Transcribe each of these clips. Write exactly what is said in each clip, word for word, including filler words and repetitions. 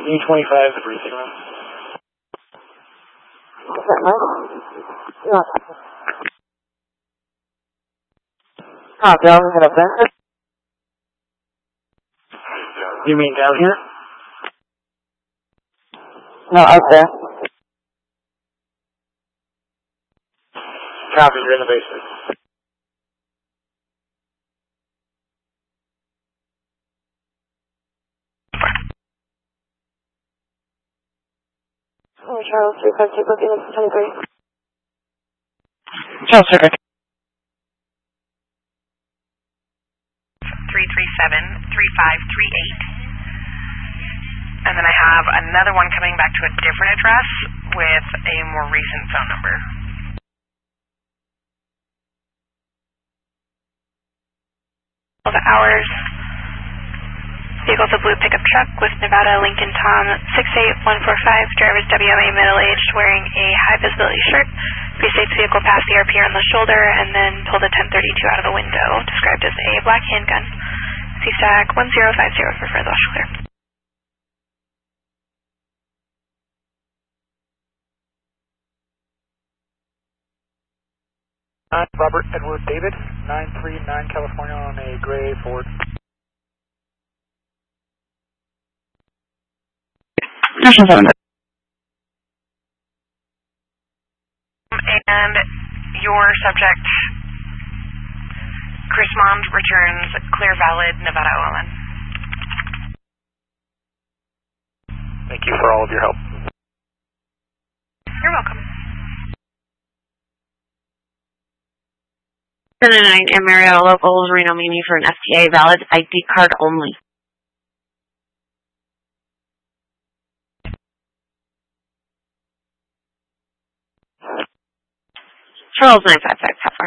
E twenty-five is the briefing room. Is that Mike? No. Oh, down in the vent? You mean down here? No, out there. Copy, you're in the basement. Oh, Charles, three five two, booking is twenty-three. Charles, sir. three three seven, three five three eight. And then I have another one coming back to a different address with a more recent phone number. All the hours. Vehicle's a blue pickup truck with Nevada Lincoln Tom six eight one four five. Driver's W M A, middle-aged, wearing a high-visibility shirt. Pre-states vehicle passed the R P on the shoulder and then pulled a ten thirty-two out of the window, described as a black handgun. C STAC one zero five zero for further clear. I'm Robert Edward David, nine three nine California on a gray Ford. And your subject, Chris Mond, returns clear, valid, Nevada O L N. Thank you for all of your help. You're welcome. seven nine and Marietta Locals, Reno Mimi for an F T A, valid I D card only. Charles nine five five, how far?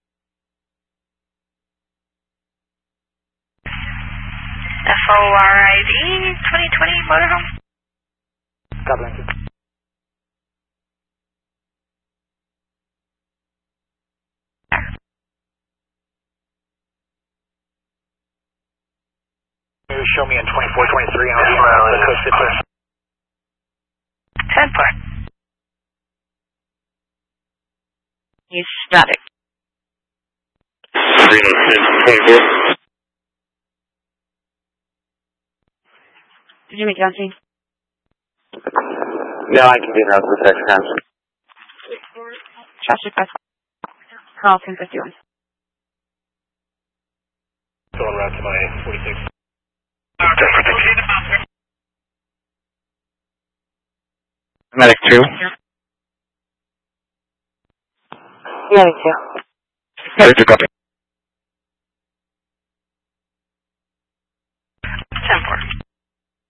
F O R I D twenty twenty motorhome. God bless you. You show me in twenty-four twenty-three and I'll be around the coast city. ten four. He's static. Did you make Johnson? No, I can do that with the next time. Traffic by Carl ten fifty-one. Going around to my forty-six. Medic two. Yeah, me too. Medic two, copy. ten four.